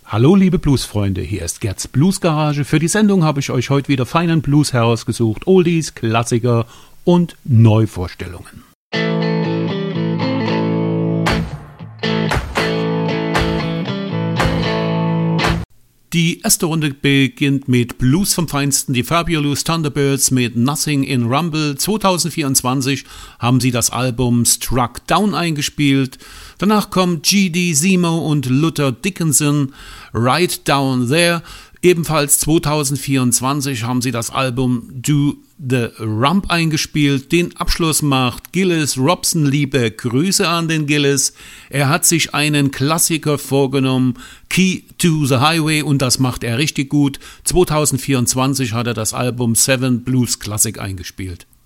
Hallo liebe Bluesfreunde, hier ist Gerds Bluesgarage. Für die Sendung habe ich euch heute wieder feinen Blues herausgesucht, Oldies, Klassiker und Neuvorstellungen. Die erste Runde beginnt mit Blues vom Feinsten, die Fabulous Thunderbirds mit Nothing in Rumble. 2024 haben sie das Album Struck Down eingespielt. Danach kommt G.D. Zemo und Luther Dickinson, Right Down There. Ebenfalls 2024 haben sie das Album Do the Rump eingespielt. Den Abschluss macht Gillis Robson. Liebe Grüße an den Gillis. Er hat sich einen Klassiker vorgenommen, Key to the Highway, und das macht er richtig gut. 2024 hat er das Album Seven Blues Classic eingespielt.